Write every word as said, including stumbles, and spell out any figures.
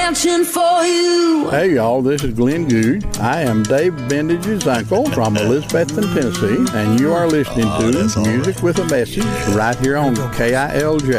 dancing for you. Hey, y'all, this is Glenn Goode. I am Dave Bendage's uncle from Elizabethton, Tennessee, and you are listening to Oh, that's all Music right. with a Message right here on K I L J.